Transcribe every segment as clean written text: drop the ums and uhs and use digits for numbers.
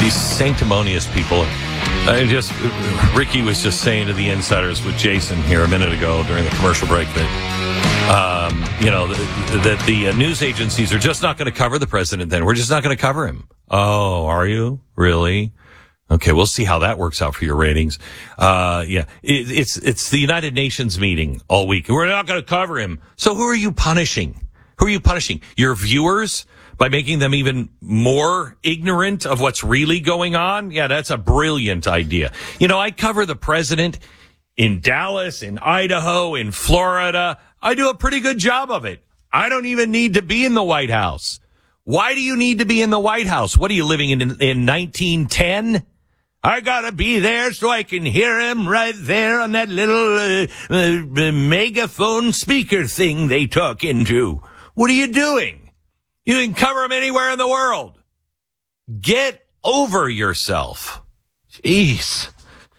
These sanctimonious people. Ricky was just saying to the insiders with Jason here a minute ago during the commercial break that, that the news agencies are just not going to cover the president then. We're just not going to cover him. Oh, are you? Really? Okay, we'll see how that works out for your ratings. It's the United Nations meeting all week. We're not going to cover him. So who are you punishing? Who are you punishing? Your viewers? By making them even more ignorant of what's really going on? Yeah, that's a brilliant idea. I cover the president in Dallas, in Idaho, in Florida. I do a pretty good job of it. I don't even need to be in the White House. Why do you need to be in the White House? What are you living in 1910? I gotta be there so I can hear him right there on that little megaphone speaker thing they talk into. What are you doing? You can cover them anywhere in the world. Get over yourself. Jeez.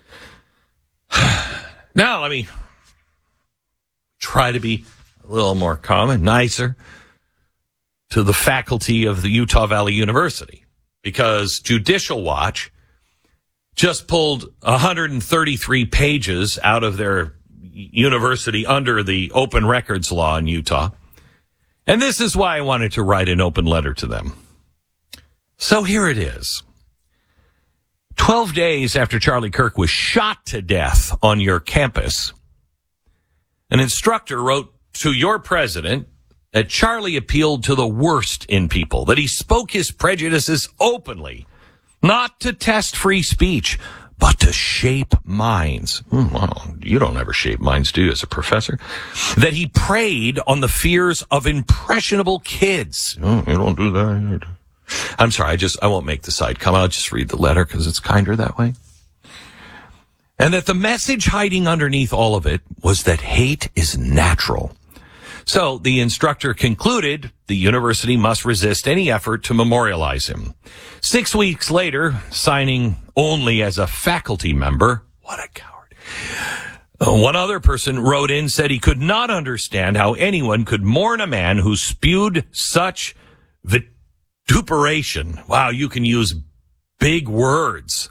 Now let me try to be a little more calm and nicer to the faculty of the Utah Valley University, because Judicial Watch just pulled 133 pages out of their university under the open records law in Utah. And this is why I wanted to write an open letter to them. So here it is. 12 days after Charlie Kirk was shot to death on your campus, an instructor wrote to your president that Charlie appealed to the worst in people, that he spoke his prejudices openly, not to test free speech, but to shape minds. Well, you don't ever shape minds, do you, as a professor? That he preyed on the fears of impressionable kids. Oh, you don't do that. I'm sorry, I won't make the side come. I'll just read the letter because it's kinder that way. And that the message hiding underneath all of it was that hate is natural. So the instructor concluded the university must resist any effort to memorialize him. 6 weeks later, signing only as a faculty member, what a coward. One other person wrote in, said he could not understand how anyone could mourn a man who spewed such vituperation. Wow, you can use big words.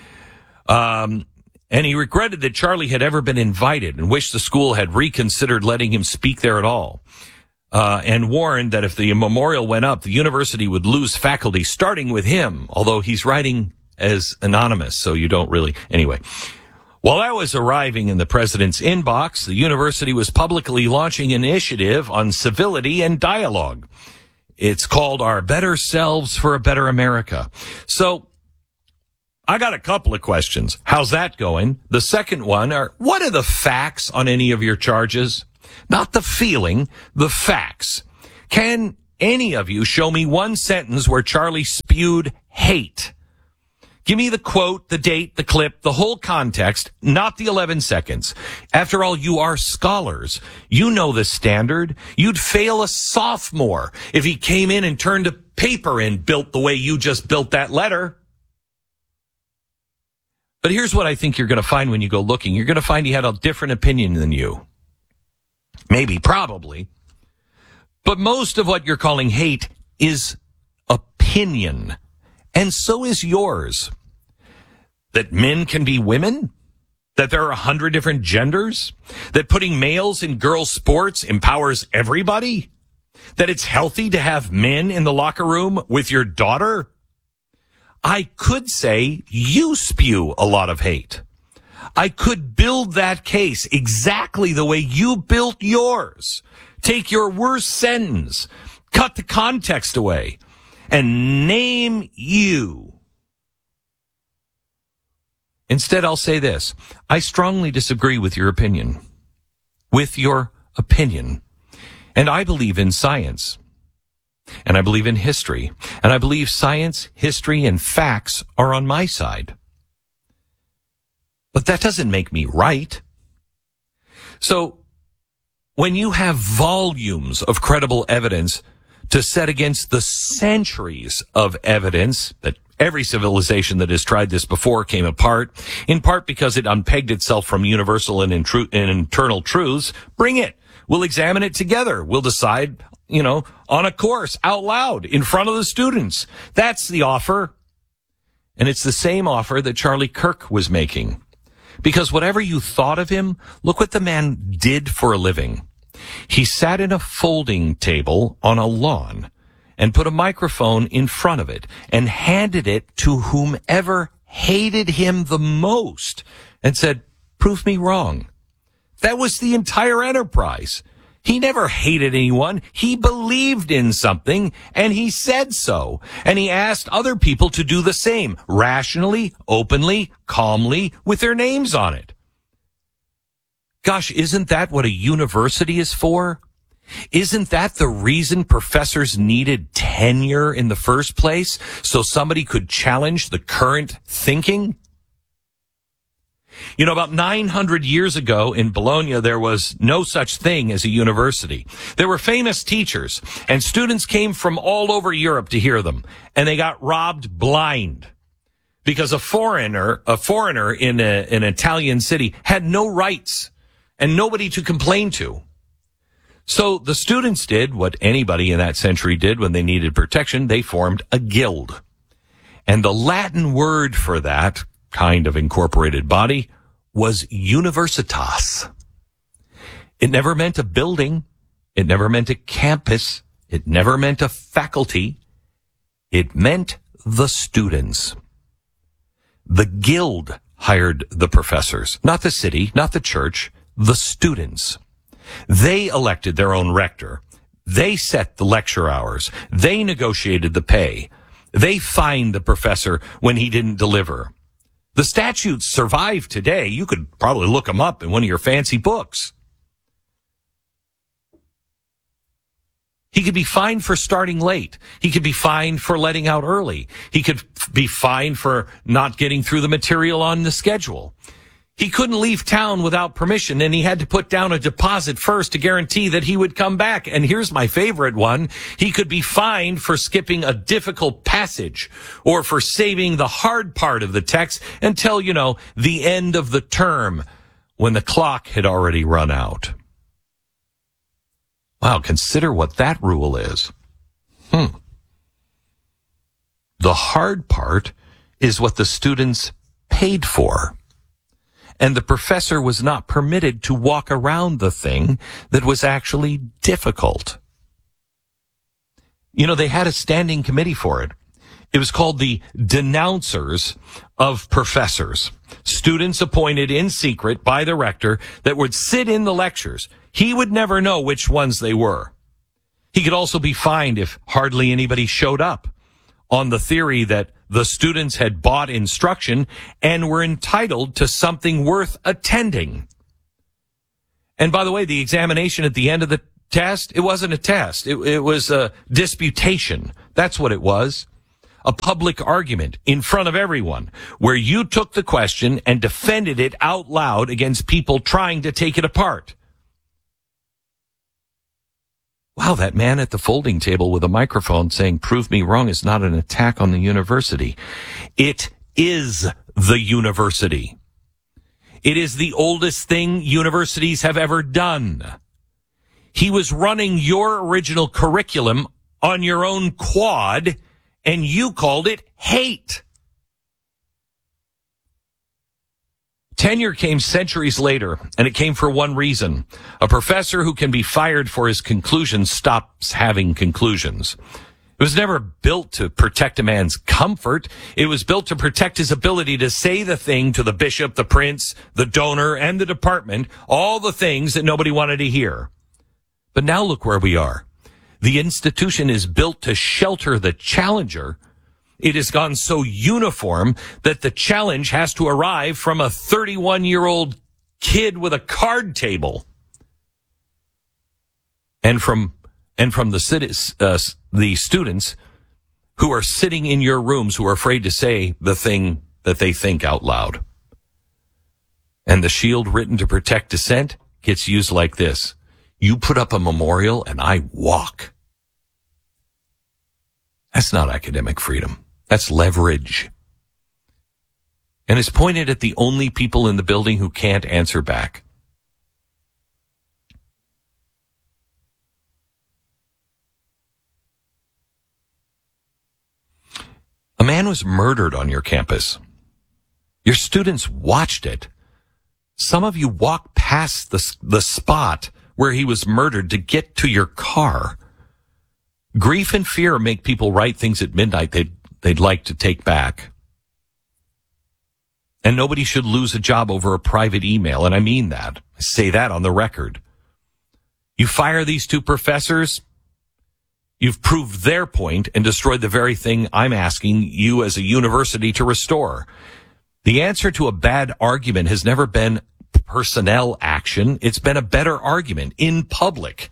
And he regretted that Charlie had ever been invited and wished the school had reconsidered letting him speak there at all. And warned that if the memorial went up, the university would lose faculty, starting with him, although he's writing as anonymous, so you don't really... Anyway, while I was arriving in the president's inbox, the university was publicly launching an initiative on civility and dialogue. It's called Our Better Selves for a Better America. So I got a couple of questions. How's that going? The second one are, what are the facts on any of your charges? Not the feeling, the facts. Can any of you show me one sentence where Charlie spewed hate? Give me the quote, the date, the clip, the whole context, not the 11 seconds. After all, you are scholars. You know the standard. You'd fail a sophomore if he came in and turned a paper in built the way you just built that letter. But here's what I think you're going to find when you go looking. You're going to find he had a different opinion than you. Maybe, probably. But most of what you're calling hate is opinion. And so is yours. That men can be women? That there are 100 different genders? That putting males in girls' sports empowers everybody? That it's healthy to have men in the locker room with your daughter? I could say you spew a lot of hate. I could build that case exactly the way you built yours. Take your worst sentence, cut the context away, and name you. Instead, I'll say this. I strongly disagree with your opinion. With your opinion. And I believe in science. And I believe in history. And I believe science, history, and facts are on my side. But that doesn't make me right. So, when you have volumes of credible evidence to set against the centuries of evidence that every civilization that has tried this before came apart, in part because it unpegged itself from universal and internal truths, bring it. We'll examine it together. We'll decide, on a course out loud in front of the students. That's the offer. And it's the same offer that Charlie Kirk was making. Because whatever you thought of him, look what the man did for a living. He sat in a folding table on a lawn and put a microphone in front of it and handed it to whomever hated him the most and said, "Prove me wrong." That was the entire enterprise. He never hated anyone. He believed in something, and he said so. And he asked other people to do the same, rationally, openly, calmly, with their names on it. Gosh, isn't that what a university is for? Isn't that the reason professors needed tenure in the first place? So somebody could challenge the current thinking? You know, about 900 years ago in Bologna, there was no such thing as a university. There were famous teachers, and students came from all over Europe to hear them, and they got robbed blind because a foreigner in an Italian city had no rights and nobody to complain to. So the students did what anybody in that century did when they needed protection. They formed a guild. And the Latin word for that kind of incorporated body was universitas. It never meant a building. It never meant a campus. It never meant a faculty. It meant the students. The guild hired the professors, not the city, not the church, the students. They elected their own rector. They set the lecture hours. They negotiated the pay. They fined the professor when he didn't deliver. The statutes survive today. You could probably look them up in one of your fancy books. He could be fined for starting late. He could be fined for letting out early. He could be fined for not getting through the material on the schedule. He couldn't leave town without permission, and he had to put down a deposit first to guarantee that he would come back. And here's my favorite one. He could be fined for skipping a difficult passage or for saving the hard part of the text until, the end of the term when the clock had already run out. Wow, consider what that rule is. The hard part is what the students paid for. And the professor was not permitted to walk around the thing that was actually difficult. They had a standing committee for it. It was called the denouncers of professors. Students appointed in secret by the rector that would sit in the lectures. He would never know which ones they were. He could also be fined if hardly anybody showed up, on the theory that the students had bought instruction and were entitled to something worth attending. And by the way, the examination at the end of the test, it wasn't a test. It was a disputation. That's what it was. A public argument in front of everyone where you took the question and defended it out loud against people trying to take it apart. Wow, that man at the folding table with a microphone saying, "Prove me wrong," is not an attack on the university. It is the university. It is the oldest thing universities have ever done. He was running your original curriculum on your own quad, and you called it hate. Tenure came centuries later, and it came for one reason. A professor who can be fired for his conclusions stops having conclusions. It was never built to protect a man's comfort. It was built to protect his ability to say the thing to the bishop, the prince, the donor, and the department, all the things that nobody wanted to hear. But now look where we are. The institution is built to shelter the challenger. It has gone so uniform that the challenge has to arrive from a 31-year-old kid with a card table. And from the students who are sitting in your rooms who are afraid to say the thing that they think out loud. And the shield written to protect dissent gets used like this. You put up a memorial and I walk. That's not academic freedom. That's leverage. And it's pointed at the only people in the building who can't answer back. man was murdered on your campus. Your students watched it. Some of you walked past the spot where he was murdered to get to your car. Grief and fear make people write things at midnight they'd like to take back. And nobody should lose a job over a private email, and I mean that. I say that on the record. You fire these two professors, you've proved their point and destroyed the very thing I'm asking you as a university to restore. The answer to a bad argument has never been personnel action. It's been a better argument in public.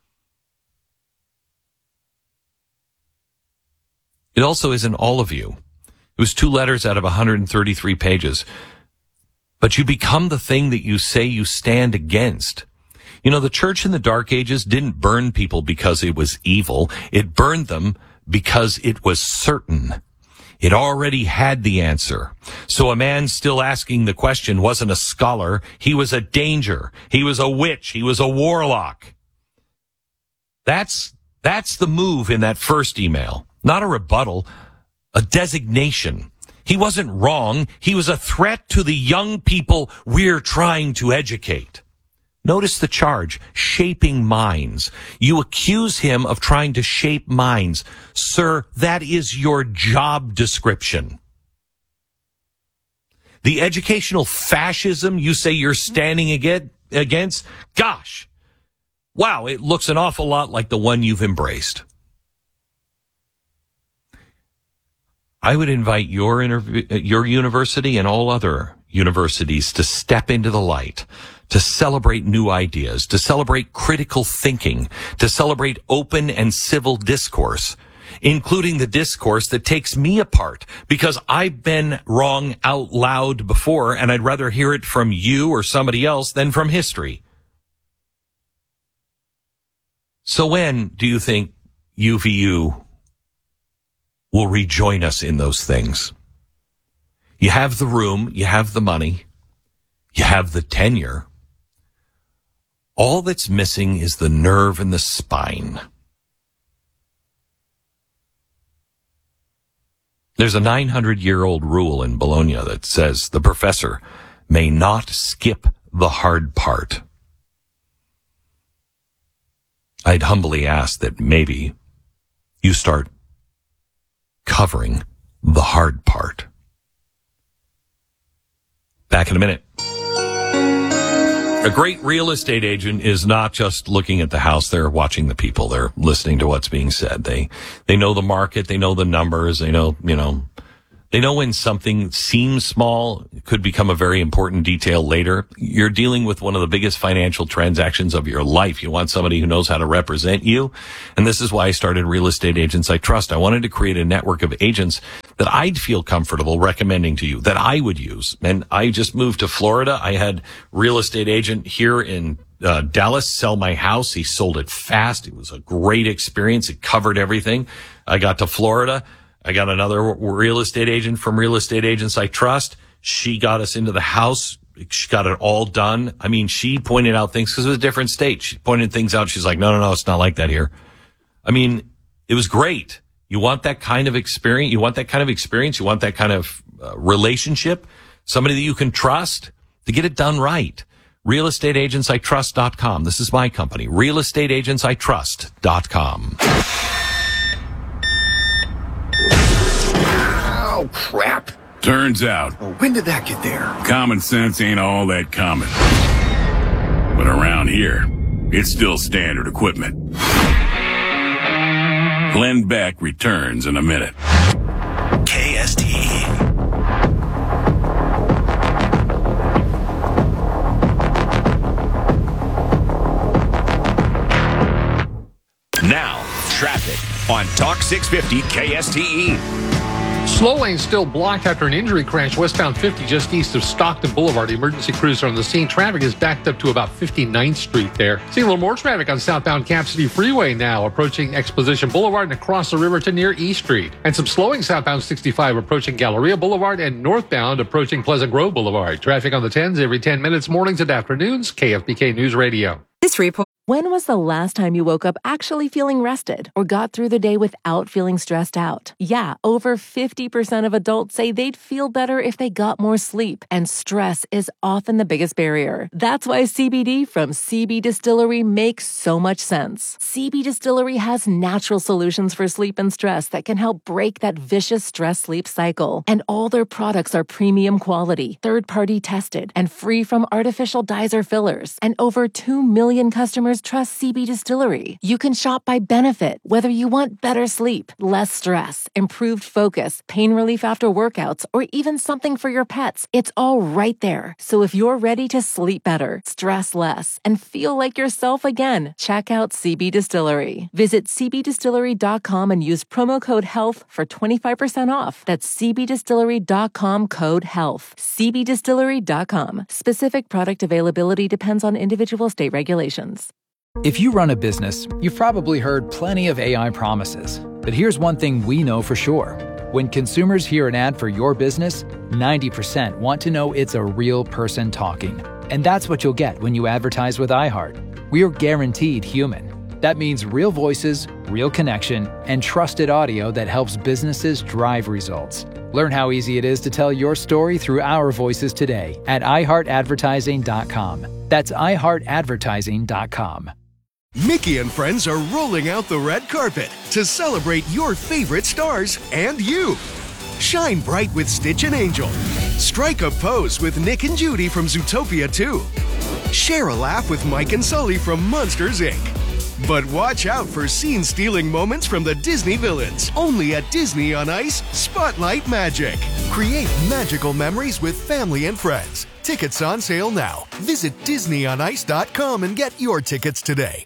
It also isn't all of you. It was 2 letters out of 133 pages. But you become the thing that you say you stand against. You know, the church in the Dark Ages didn't burn people because it was evil. It burned them because it was certain. It already had the answer. So a man still asking the question wasn't a scholar. He was a danger. He was a witch. He was a warlock. That's the move in that first email. Not a rebuttal, a designation. He wasn't wrong. He was a threat to the young people we're trying to educate. Notice the charge, shaping minds. You accuse him of trying to shape minds. Sir, that is your job description. The educational fascism you say you're standing against, gosh, wow, it looks an awful lot like the one you've embraced. I would invite your university and all other universities to step into the light, to celebrate new ideas, to celebrate critical thinking, to celebrate open and civil discourse, including the discourse that takes me apart because I've been wrong out loud before, and I'd rather hear it from you or somebody else than from history. So when do you think UVU will rejoin us in those things? You have the room, you have the money, you have the tenure. All that's missing is the nerve and the spine. There's a 900-year-old rule in Bologna that says the professor may not skip the hard part. I'd humbly ask that maybe you start covering the hard part. Back in a minute. A great real estate agent is not just looking at the house. They're watching the people. They're listening to what's being said. They know the market. They know the numbers. They know when something seems small, it could become a very important detail later. You're dealing with one of the biggest financial transactions of your life. You want somebody who knows how to represent you. And this is why I started Real Estate Agents I Trust. I wanted to create a network of agents that I'd feel comfortable recommending to you, that I would use. And I just moved to Florida. I had real estate agent here in Dallas sell my house. He sold it fast. It was a great experience. It covered everything. I got to Florida. I got another real estate agent from Real Estate Agents I Trust. She got us into the house. She got it all done. I mean, she pointed out things because it was a different state. She pointed things out. She's like, no, it's not like that here. I mean, it was great. You want that kind of experience? You want that kind of relationship? Somebody that you can trust to get it done right. realestateagentsitrust.com. This is my company. realestateagentsitrust.com. Oh, crap. Turns out, Well, when did that get there? common sense ain't all that common. But around here, it's still standard equipment. Glenn Beck returns in a minute. KSTE. Now, traffic on Talk 650 KSTE. Slow lanes still blocked after an injury crash westbound 50 just east of Stockton Boulevard. Emergency crews are on the scene. Traffic is backed up to about 59th Street there. Seeing a little more traffic on southbound Cap City Freeway now, approaching Exposition Boulevard and across the river to near E Street. And some slowing southbound 65 approaching Galleria Boulevard and northbound approaching Pleasant Grove Boulevard. Traffic on the 10s every 10 minutes, mornings and afternoons. KFBK News Radio. This report. When was the last time you woke up actually feeling rested or got through the day without feeling stressed out? Yeah, over 50% of adults say they'd feel better if they got more sleep, and stress is often the biggest barrier. That's why CBD from CB Distillery makes so much sense. CB Distillery has natural solutions for sleep and stress that can help break that vicious stress-sleep cycle. And all their products are premium quality, third-party tested, and free from artificial dyes or fillers. And over 2 million customers trust CB Distillery. You can shop by benefit, whether you want better sleep, less stress, improved focus, pain relief after workouts, or even something for your pets. It's all right there. So if you're ready to sleep better, stress less, and feel like yourself again, check out CB Distillery. Visit cbdistillery.com and use promo code HEALTH for 25% off. That's cbdistillery.com, code HEALTH. cbdistillery.com. Specific product availability depends on individual state regulations. If you run a business, you've probably heard plenty of AI promises. But here's one thing we know for sure. When consumers hear an ad for your business, 90% want to know it's a real person talking. And that's what you'll get when you advertise with iHeart. We're guaranteed human. That means real voices, real connection, and trusted audio that helps businesses drive results. Learn how easy it is to tell your story through our voices today at iHeartAdvertising.com. That's iHeartAdvertising.com. Mickey and friends are rolling out the red carpet to celebrate your favorite stars and you. Shine bright with Stitch and Angel. Strike a pose with Nick and Judy from Zootopia 2. Share a laugh with Mike and Sully from Monsters, Inc. But watch out for scene-stealing moments from the Disney villains. Only at Disney on Ice Spotlight Magic. Create magical memories with family and friends. Tickets on sale now. Visit DisneyOnIce.com and get your tickets today.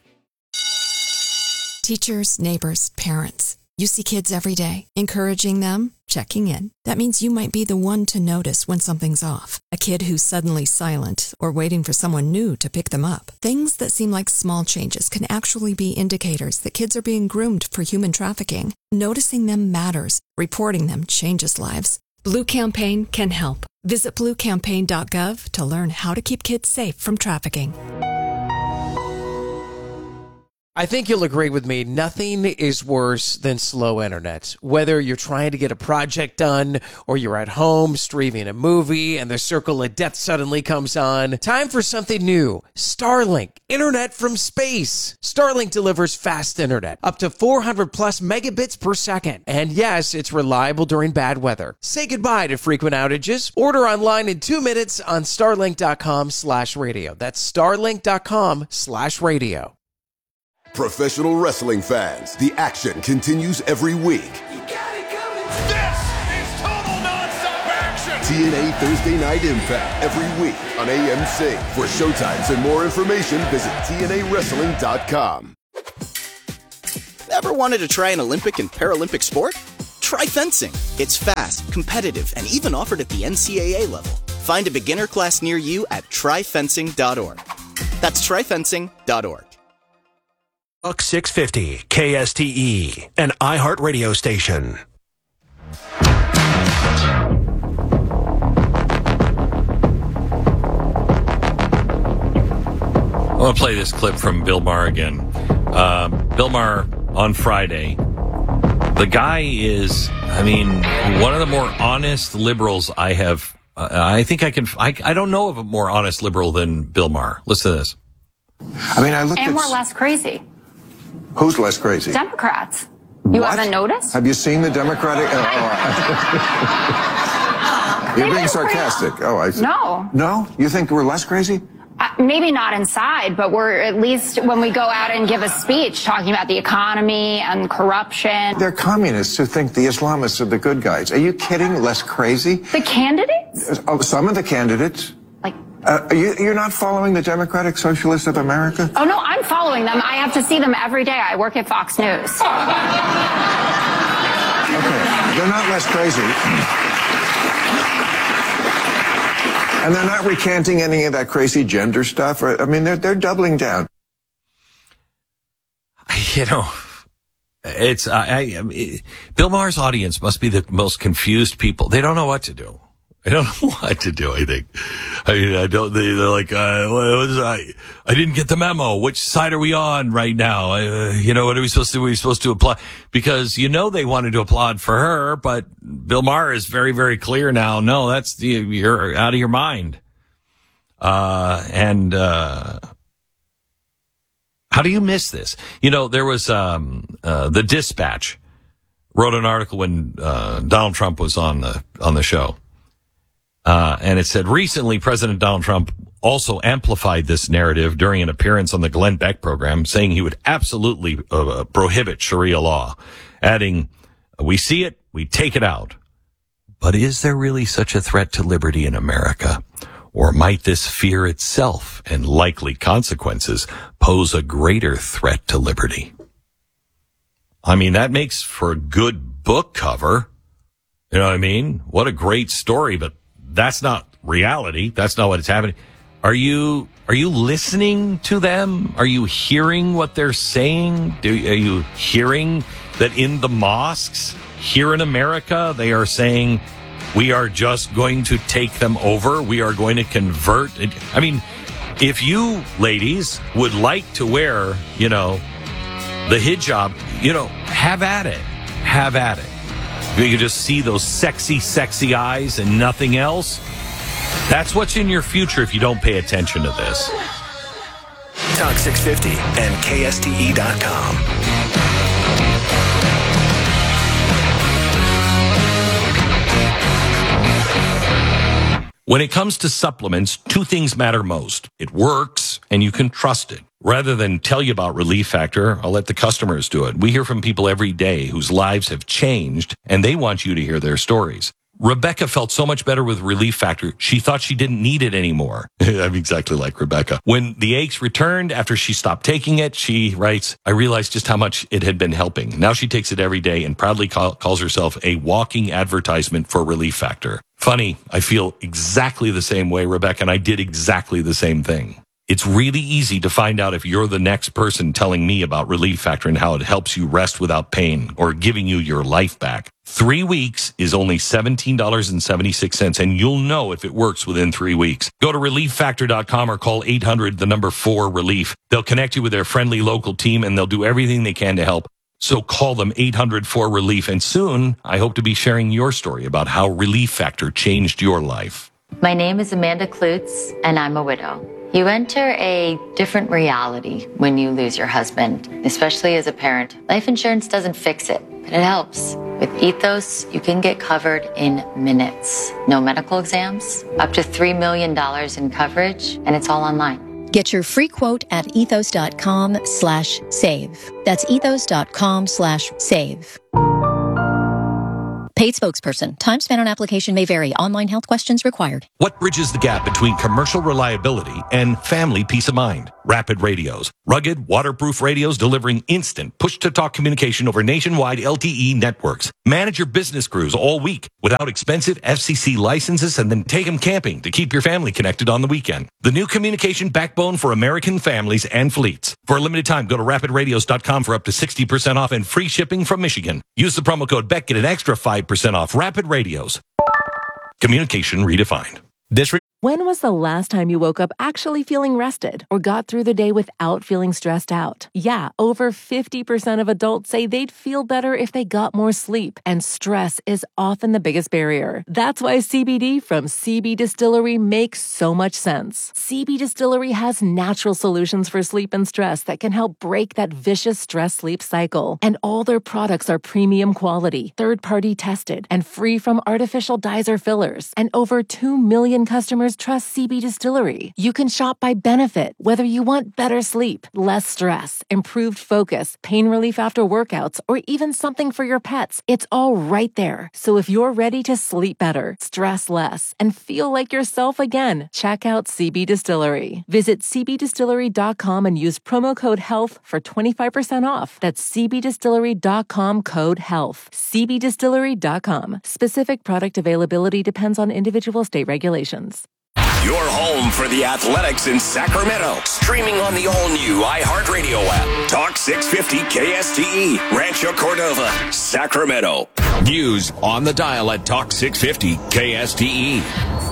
Teachers, neighbors, parents. You see kids every day. Encouraging them, checking in. That means you might be the one to notice when something's off. A kid who's suddenly silent or waiting for someone new to pick them up. Things that seem like small changes can actually be indicators that kids are being groomed for human trafficking. Noticing them matters. Reporting them changes lives. Blue Campaign can help. Visit bluecampaign.gov to learn how to keep kids safe from trafficking. I think you'll agree with me, nothing is worse than slow internet. Whether you're trying to get a project done or you're at home streaming a movie and the circle of death suddenly comes on, time for something new. Starlink, internet from space. Starlink delivers fast internet, up to 400 plus megabits per second. And yes, it's reliable during bad weather. Say goodbye to frequent outages. Order online in 2 minutes on starlink.com/radio. That's starlink.com/radio. Professional wrestling fans, the action continues every week. This is total nonstop action! TNA Thursday Night Impact every week on AMC. For showtimes and more information, visit TNAWrestling.com. Ever wanted to try an Olympic and Paralympic sport? Try fencing. It's fast, competitive, and even offered at the NCAA level. Find a beginner class near you at tryfencing.org. That's tryfencing.org. Buck 650 KSTE, an iHeart radio station. I want to play this clip from Bill Maher again. Bill Maher on Friday. The guy is, one of the more honest liberals I have. I think I don't know of a more honest liberal than Bill Maher. Listen to this. I looked and we're less crazy. Who's less crazy? Democrats. You haven't noticed? Have you seen the Democratic? You're being sarcastic. Oh, I see. No. No? You think we're less crazy? Maybe not inside, but we're at least when we go out and give a speech talking about the economy and corruption. They're communists who think the Islamists are the good guys. Are you kidding? Less crazy? The candidates? Oh, some of the candidates. You're not following the Democratic Socialists of America? Oh, no, I'm following them. I have to see them every day. I work at Fox News. Okay, they're not less crazy. And they're not recanting any of that crazy gender stuff. They're doubling down. Bill Maher's audience must be the most confused people. They don't know what to do. I don't know what to do, I think. I mean, they're like, I didn't get the memo. Which side are we on right now? What are we supposed to do? Are we supposed to apply? Because, they wanted to applaud for her, but Bill Maher is very, very clear now. No, you're out of your mind. How do you miss this? There was, the Dispatch wrote an article when, Donald Trump was on the show. And it said, recently, President Donald Trump also amplified this narrative during an appearance on the Glenn Beck program, saying he would absolutely prohibit Sharia law, adding, we see it, we take it out. But is there really such a threat to liberty in America? Or might this fear itself and likely consequences pose a greater threat to liberty? I mean, that makes for a good book cover. You know what I mean? What a great story, but that's not reality. That's not what is happening. Are you listening to them? Are you hearing what they're saying? Are you hearing that in the mosques here in America, they are saying, we are just going to take them over. We are going to convert. I mean, if you ladies would like to wear, the hijab, have at it. Have at it. You can just see those sexy, sexy eyes and nothing else. That's what's in your future if you don't pay attention to this. Talk 650 and KSTE.com. When it comes to supplements, two things matter most. It works, and you can trust it. Rather than tell you about Relief Factor, I'll let the customers do it. We hear from people every day whose lives have changed, and they want you to hear their stories. Rebecca felt so much better with Relief Factor, she thought she didn't need it anymore. I'm exactly like Rebecca. When the aches returned after she stopped taking it, she writes, I realized just how much it had been helping. Now she takes it every day and proudly calls herself a walking advertisement for Relief Factor. Funny, I feel exactly the same way, Rebecca, and I did exactly the same thing. It's really easy to find out if you're the next person telling me about Relief Factor and how it helps you rest without pain or giving you your life back. 3 weeks is only $17.76, and you'll know if it works within 3 weeks. Go to ReliefFactor.com or call 800-4-RELIEF. They'll connect you with their friendly local team, and they'll do everything they can to help. So call them 800-4-RELIEF, and soon I hope to be sharing your story about how Relief Factor changed your life. My name is Amanda Klutz, and I'm a widow. You enter a different reality when you lose your husband, especially as a parent. Life insurance doesn't fix it, but it helps. With Ethos, you can get covered in minutes. No medical exams, up to $3 million in coverage, and it's all online. Get your free quote at ethos.com/save. That's ethos.com/save. Paid spokesperson. Time spent on application may vary. Online health questions required. What bridges the gap between commercial reliability and family peace of mind? Rapid Radios. Rugged, waterproof radios delivering instant push-to-talk communication over nationwide LTE networks. Manage your business crews all week without expensive FCC licenses, and then take them camping to keep your family connected on the weekend. The new communication backbone for American families and fleets. For a limited time, go to rapidradios.com for up to 60% off and free shipping from Michigan. Use the promo code BECK, get an extra 5% off. Rapid Radios. Communication redefined. When was the last time you woke up actually feeling rested or got through the day without feeling stressed out? Yeah, over 50% of adults say they'd feel better if they got more sleep, and stress is often the biggest barrier. That's why CBD from CB Distillery makes so much sense. CB Distillery has natural solutions for sleep and stress that can help break that vicious stress-sleep cycle. And all their products are premium quality, third-party tested, and free from artificial dyes or fillers. And over 2 million customers trust CB Distillery. You can shop by benefit, whether you want better sleep, less stress, improved focus, pain relief after workouts, or even something for your pets. It's all right there. So if you're ready to sleep better, stress less, and feel like yourself again, check out CB Distillery. Visit cbdistillery.com and use promo code HEALTH for 25% off. That's cbdistillery.com, code HEALTH. cbdistillery.com. Specific product availability depends on individual state regulations. Your home for the Athletics in Sacramento. Streaming on the all-new iHeartRadio app. Talk 650 KSTE, Rancho Cordova, Sacramento. News on the dial at Talk 650 KSTE.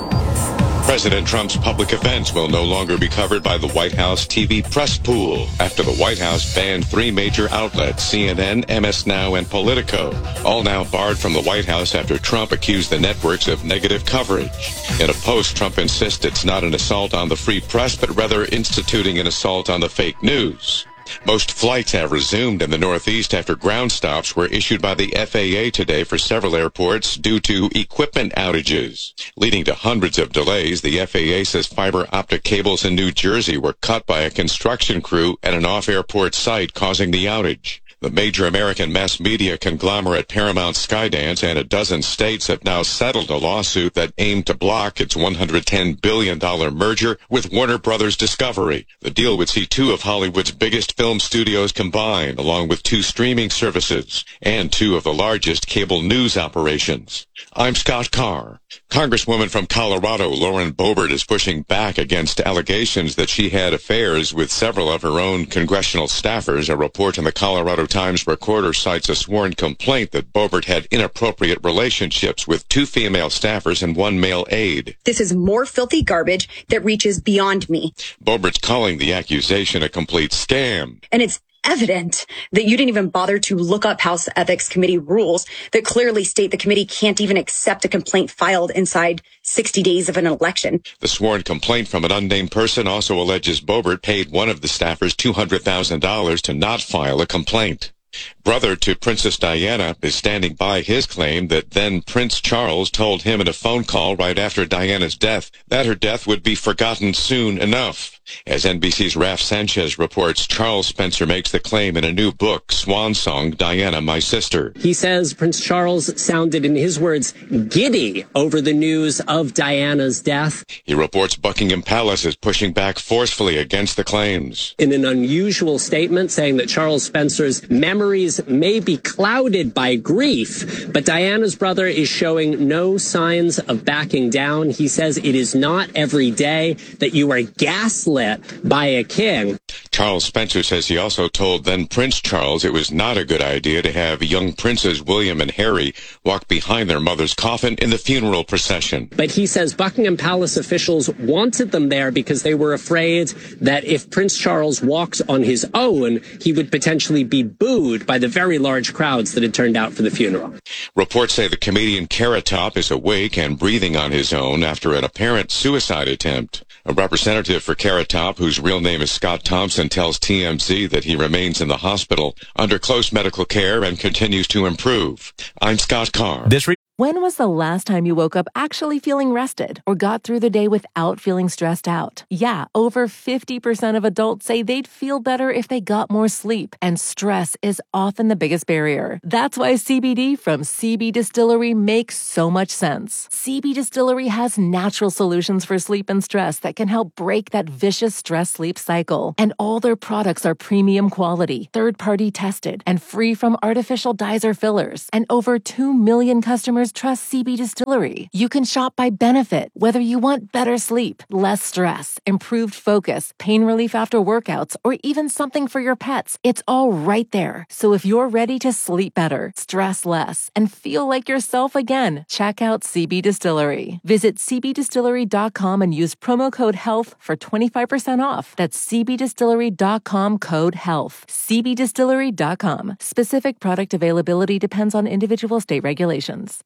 President Trump's public events will no longer be covered by the White House TV press pool after the White House banned 3 major outlets, CNN, MS Now, and Politico, all now barred from the White House after Trump accused the networks of negative coverage. In a post, Trump insists it's not an assault on the free press, but rather instituting an assault on the fake news. Most flights have resumed in the Northeast after ground stops were issued by the FAA today for several airports due to equipment outages. Leading to hundreds of delays, the FAA says fiber optic cables in New Jersey were cut by a construction crew at an off-airport site, causing the outage. The major American mass media conglomerate Paramount Skydance and a dozen states have now settled a lawsuit that aimed to block its $110 billion merger with Warner Brothers Discovery. The deal would see 2 of Hollywood's biggest film studios combined, along with 2 streaming services and 2 of the largest cable news operations. I'm Scott Carr. Congresswoman from Colorado, Lauren Boebert, is pushing back against allegations that she had affairs with several of her own congressional staffers. A report in the Colorado Times Recorder cites a sworn complaint that Boebert had inappropriate relationships with 2 female staffers and 1 male aide. This is more filthy garbage that reaches beyond me. Boebert's calling the accusation a complete scam. And it's evident that you didn't even bother to look up House Ethics Committee rules that clearly state the committee can't even accept a complaint filed inside 60 days of an election. The sworn complaint from an unnamed person also alleges Boebert paid one of the staffers $200,000 to not file a complaint. Brother to Princess Diana is standing by his claim that then Prince Charles told him in a phone call right after Diana's death that her death would be forgotten soon enough. As NBC's Raf Sanchez reports, Charles Spencer makes the claim in a new book, Swan Song, Diana, My Sister. He says Prince Charles sounded, in his words, giddy over the news of Diana's death. He reports Buckingham Palace is pushing back forcefully against the claims. In an unusual statement saying that Charles Spencer's memories may be clouded by grief, but Diana's brother is showing no signs of backing down. He says it is not every day that you are gaslit by a king. Charles Spencer says he also told then Prince Charles it was not a good idea to have young princes William and Harry walk behind their mother's coffin in the funeral procession. But he says Buckingham Palace officials wanted them there because they were afraid that if Prince Charles walks on his own, he would potentially be booed by the very large crowds that had turned out for the funeral. Reports say the comedian Carrot Top is awake and breathing on his own after an apparent suicide attempt. A representative for Carrot Top, whose real name is Scott Thompson, tells TMZ that he remains in the hospital under close medical care and continues to improve. I'm Scott Carr. When was the last time you woke up actually feeling rested or got through the day without feeling stressed out? Yeah, over 50% of adults say they'd feel better if they got more sleep, and stress is often the biggest barrier. That's why CBD from CB Distillery makes so much sense. CB Distillery has natural solutions for sleep and stress that can help break that vicious stress-sleep cycle. And all their products are premium quality, third-party tested, and free from artificial dyes or fillers. And over 2 million customers trust CB Distillery. You can shop by benefit, whether you want better sleep, less stress, improved focus, pain relief after workouts, or even something for your pets. It's all right there. So if you're ready to sleep better, stress less, and feel like yourself again, check out CB Distillery. Visit cbdistillery.com and use promo code HEALTH for 25% off. That's cbdistillery.com, code HEALTH. cbdistillery.com. Specific product availability depends on individual state regulations.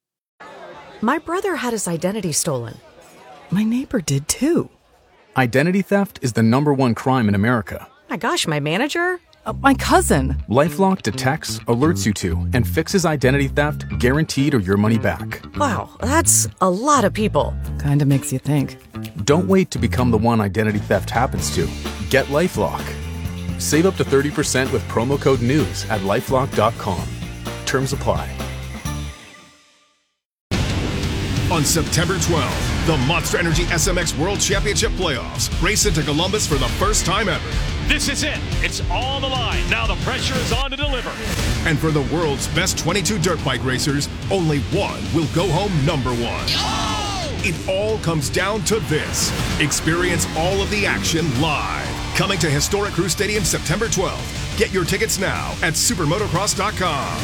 My brother had his identity stolen. My neighbor did too. Identity theft is the #1 crime in America. My gosh, my manager? My cousin. LifeLock detects, alerts you to, and fixes identity theft guaranteed or your money back. Wow, that's a lot of people. Kinda makes you think. Don't wait to become the one identity theft happens to. Get LifeLock. Save up to 30% with promo code NEWS at LifeLock.com. Terms apply. On September 12th, the Monster Energy SMX World Championship Playoffs race into Columbus for the first time ever. This is it. It's on the line. Now the pressure is on to deliver. And for the world's best 22 dirt bike racers, only one will go home #1. It all comes down to this. Experience all of the action live. Coming to Historic Crew Stadium September 12th. Get your tickets now at supermotocross.com.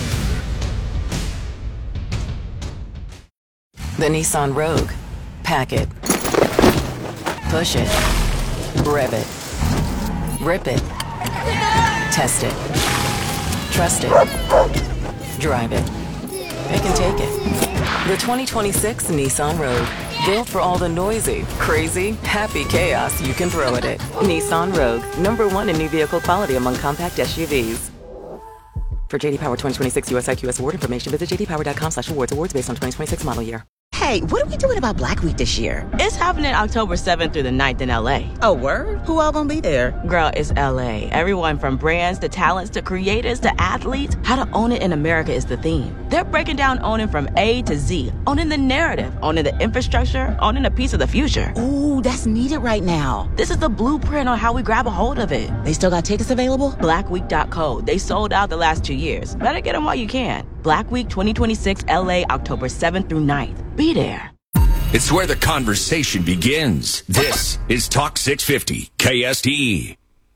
The Nissan Rogue. Pack it. Push it. Rev it. Rip it. Test it. Trust it. Drive it. Pick and take it. The 2026 Nissan Rogue. Built for all the noisy, crazy, happy chaos you can throw at it. Nissan Rogue. #1 in new vehicle quality among compact SUVs. For JD Power 2026 US IQS award information, visit jdpower.com/awards. Awards based on 2026 model year. Hey, what are we doing about Black Week this year? It's happening October 7th through the 9th in LA. Oh, word? Who all gonna be there? Girl, it's LA. Everyone from brands to talents to creators to athletes. How to own it in America is the theme. They're breaking down owning from A to Z. Owning the narrative, owning the infrastructure, owning a piece of the future. Ooh, that's needed right now. This is the blueprint on how we grab a hold of it. They still got tickets available? Blackweek.co. They sold out the last 2 years. Better get them while you can. Black Week 2026 LA, October 7th through 9th. Be there. It's where the conversation begins. This is Talk 650 KSTE.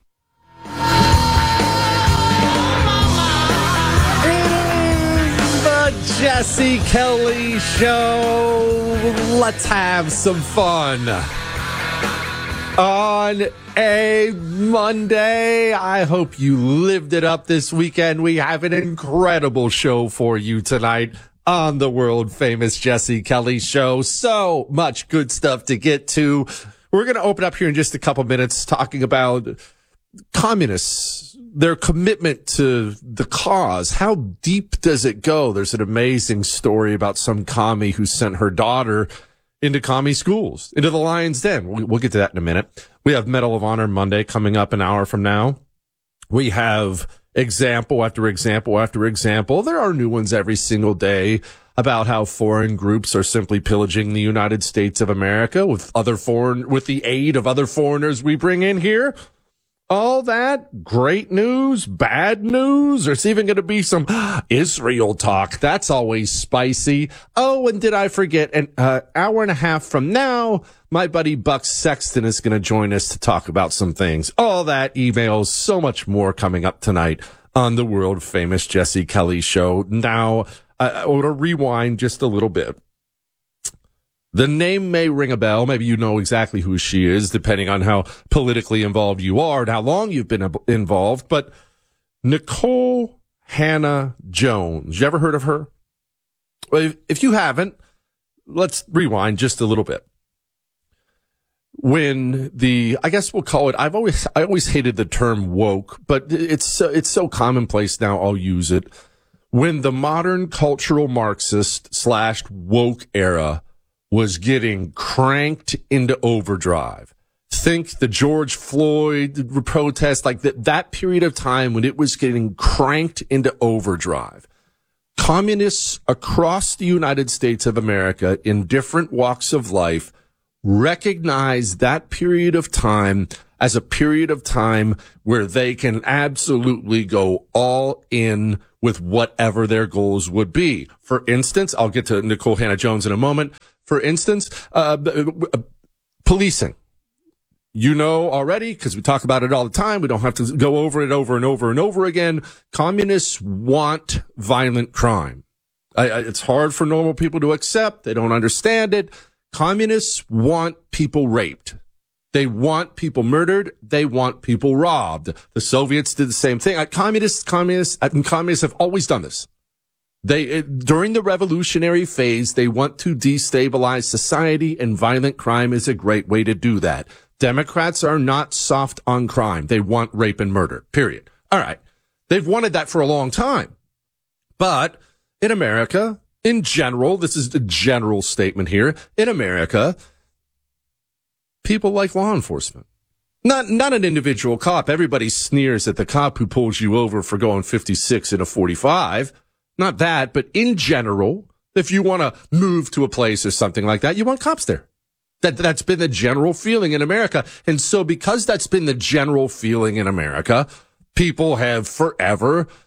The Jesse Kelly Show. Let's have some fun. On a Monday, I hope you lived it up this weekend. We have an incredible show for you tonight on the world famous Jesse Kelly Show. So much good stuff to get to. We're going to open up here in just a couple minutes talking about communists, their commitment to the cause. How deep does it go? There's an amazing story about some commie who sent her daughter into commie schools, into the Lion's Den. We'll get to that in a minute. We have Medal of Honor Monday coming up an hour from now. We have example after example after example. There are new ones every single day about how foreign groups are simply pillaging the United States of America with the aid of other foreigners we bring in here. All that great news, bad news. There's even going to be some Israel talk. That's always spicy. Oh, and did I forget? An hour and a half from now, my buddy Buck Sexton is going to join us to talk about some things. All that, emails, so much more coming up tonight on the world famous Jesse Kelly Show. Now, I want to rewind just a little bit. The name may ring a bell. Maybe you know exactly who she is, depending on how politically involved you are and how long you've been involved. But Nikole Hannah-Jones, you ever heard of her? Well, if you haven't, let's rewind just a little bit. When I guess we'll call it, I always hated the term woke, but it's so commonplace now, I'll use it. When the modern cultural Marxist / woke era was getting cranked into overdrive. Think the George Floyd protest, like that period of time when it was getting cranked into overdrive. Communists across the United States of America in different walks of life recognize that period of time as a period of time where they can absolutely go all in with whatever their goals would be. For instance, I'll get to Nikole Hannah-Jones in a moment. For instance, policing. You know already, because we talk about it all the time. We don't have to go over it over and over and over again. Communists want violent crime. It's hard for normal people to accept. They don't understand it. Communists want people raped. They want people murdered. They want people robbed. The Soviets did the same thing. Communists have always done this. During the revolutionary phase, they want to destabilize society, and violent crime is a great way to do that. Democrats are not soft on crime. They want rape and murder, period. All right. They've wanted that for a long time. But in America, in general, this is a general statement here, in America, people like law enforcement. Not an individual cop. Everybody sneers at the cop who pulls you over for going 56 in a 45. Not that, but in general, if you want to move to a place or something like that, you want cops there. That's been the general feeling in America. And so because that's been the general feeling in America, people have forever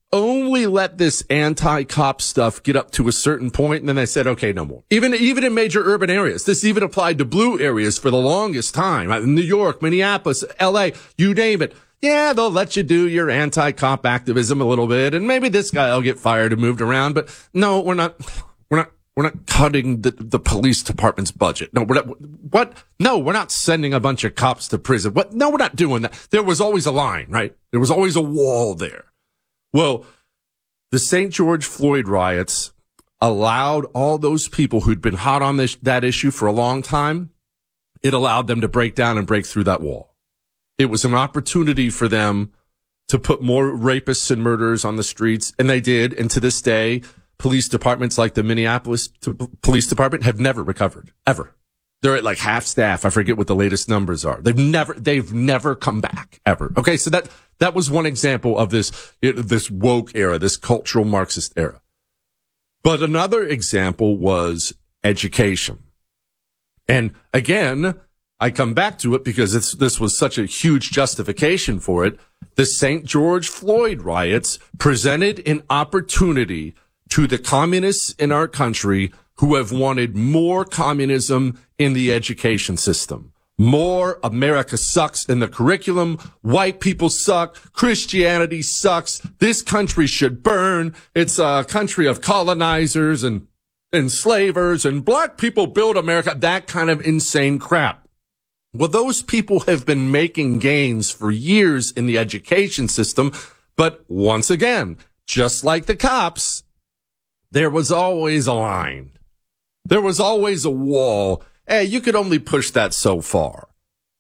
only let this anti-cop stuff get up to a certain point, and then they said, okay, no more. Even in major urban areas. This even applied to blue areas for the longest time. New York, Minneapolis, LA, you name it. Yeah, they'll let you do your anti-cop activism a little bit, and maybe this guy will get fired and moved around, but no, we're not cutting the police department's budget. No, we're not sending a bunch of cops to prison. What? No, we're not doing that. There was always a line, right? There was always a wall there. Well, the St. George Floyd riots allowed all those people who'd been hot on that issue for a long time, it allowed them to break down and break through that wall. It was an opportunity for them to put more rapists and murderers on the streets, and they did. And to this day, police departments like the Minneapolis Police Department have never recovered, ever. They're at like half staff. I forget what the latest numbers are. They've never come back, ever. Okay, so that was one example of this woke era, this cultural Marxist era. But another example was education. And again, I come back to it because this was such a huge justification for it. The St. George Floyd riots presented an opportunity to the communists in our country who have wanted more communism in the education system. More America sucks in the curriculum. White people suck. Christianity sucks. This country should burn. It's a country of colonizers and enslavers, and black people build America. That kind of insane crap. Well, those people have been making gains for years in the education system. But once again, just like the cops, there was always a line. There was always a wall. Hey, you could only push that so far.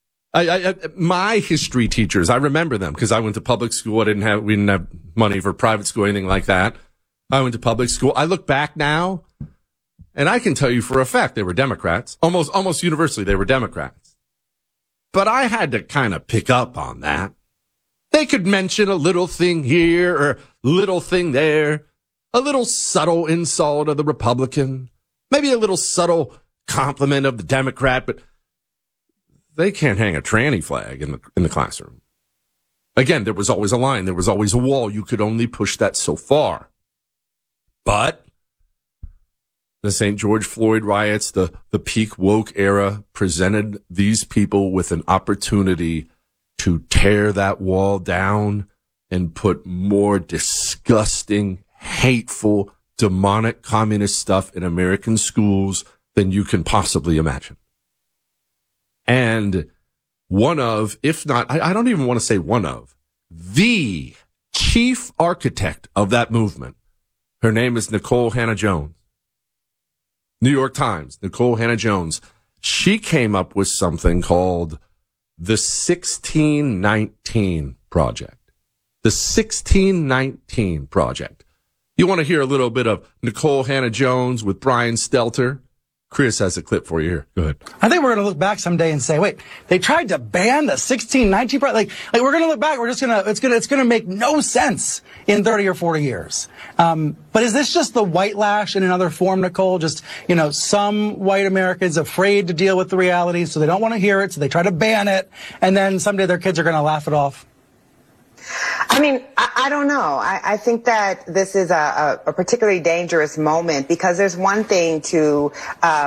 My history teachers, I remember them because I went to public school. We didn't have money for private school or anything like that. I went to public school. I look back now, and I can tell you for a fact they were Democrats. Almost universally, they were Democrats. But I had to kind of pick up on that. They could mention a little thing here or little thing there, a little subtle insult of the Republican, maybe a little subtle compliment of the Democrat, but they can't hang a tranny flag in the classroom. Again, there was always a line. There was always a wall. You could only push that so far. But the St. George Floyd riots, the peak woke era, presented these people with an opportunity to tear that wall down and put more disgusting, hateful, demonic communist stuff in American schools than you can possibly imagine. And one of, if not, I don't even want to say one of, the chief architect of that movement, her name is Nikole Hannah-Jones. New York Times, Nikole Hannah-Jones. She came up with something called the 1619 Project. The 1619 Project. You want to hear a little bit of Nikole Hannah-Jones with Brian Stelter? Chris has a clip for you here. Go ahead. I think we're going to look back someday and say, wait, they tried to ban the 1619 Project. Like we're going to look back. We're just going to, it's going to make no sense in 30 or 40 years. But is this just the white lash in another form, Nikole? Just, some white Americans afraid to deal with the reality, so they don't want to hear it, so they try to ban it, and then someday their kids are going to laugh it off. I mean, I don't know. I think that this is a particularly dangerous moment because there's one thing to